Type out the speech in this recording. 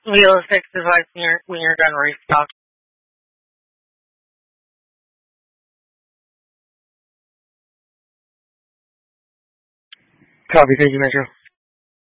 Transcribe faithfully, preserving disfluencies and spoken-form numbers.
Wheel of six advice when you're, when you're done restock. Copy, thank you, Metro.